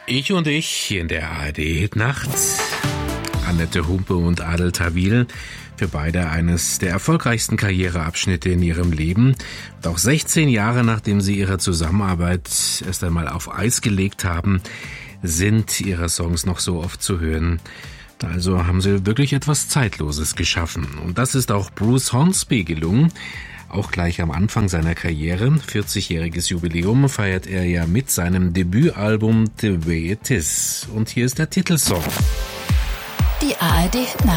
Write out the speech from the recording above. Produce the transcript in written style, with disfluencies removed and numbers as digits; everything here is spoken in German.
Ich und ich in der ARD-Hitnacht. Annette Humpe und Adel Tawil. Für beide eines der erfolgreichsten Karriereabschnitte in ihrem Leben. Und auch 16 Jahre nachdem sie ihre Zusammenarbeit erst einmal auf Eis gelegt haben, sind ihre Songs noch so oft zu hören. Also haben sie wirklich etwas Zeitloses geschaffen. Und das ist auch Bruce Hornsby gelungen. Auch gleich am Anfang seiner Karriere, 40-jähriges Jubiläum, feiert er ja mit seinem Debütalbum The Way It Is. Und hier ist der Titelsong. Die ARD Hitnacht.